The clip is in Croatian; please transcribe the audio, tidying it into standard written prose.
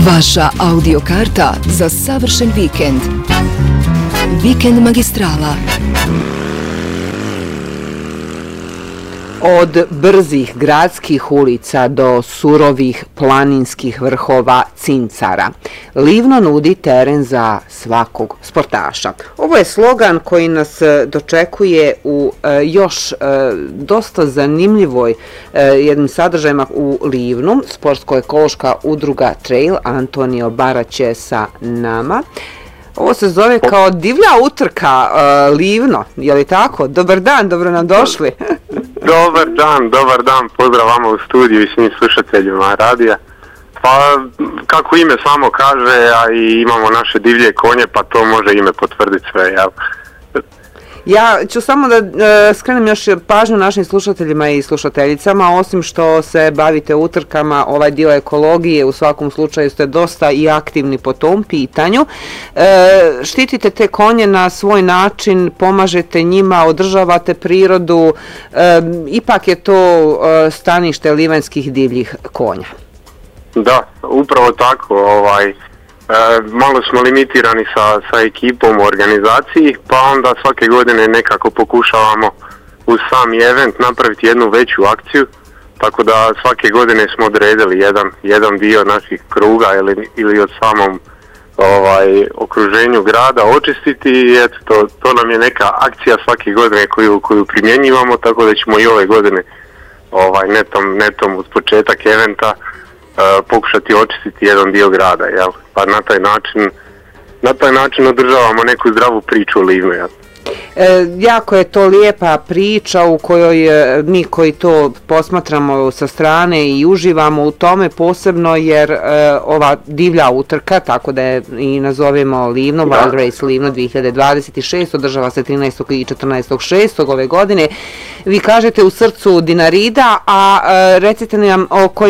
Vaša audiokarta za savršen vikend. Vikend Magistrala. Od brzih gradskih ulica do surovih planinskih vrhova Cincara, Livno nudi teren za svakog sportaša. Ovo je slogan koji nas dočekuje u još dosta zanimljivoj jednim sadržajima u Livnu. Sportsko-ekološka udruga Trail, Antonio Barać je sa nama. Ovo se zove kao divlja utrka Livno, je li tako? Dobar dan, dobro nam došli. Dobar dan, pozdrav vama u studiju i svim slušateljima radija. Pa, kako ime samo kaže, a i imamo naše divlje konje, pa to može ime potvrditi sve, jel? Ja ću samo da skrenem još pažnju našim slušateljima i slušateljicama, osim što se bavite utrkama, ovaj dio ekologije, u svakom slučaju ste dosta i aktivni po tom pitanju. Štitite te konje na svoj način, pomažete njima, održavate prirodu, ipak je to stanište livanjskih divljih konja. Da, upravo tako, malo smo limitirani sa ekipom u organizaciji, pa onda svake godine nekako pokušavamo uz sami event napraviti jednu veću akciju, tako da svake godine smo odredili jedan dio naših kruga ili od samom okruženju grada očistiti i eto, to nam je neka akcija svake godine koju primjenjivamo, tako da ćemo i ove godine netom uz početak eventa pokušati očistiti jedan dio grada, jel? Pa na taj način održavamo neku zdravu priču u Livnu, jel? Jako je to lijepa priča u kojoj mi koji to posmatramo sa strane i uživamo u tome posebno jer ova divlja utrka, tako da je i nazovemo Livno, Wild Race Livno 2026, održava se 13. i 14.6. ove godine. Vi kažete u srcu Dinarida, a recite nam o kojim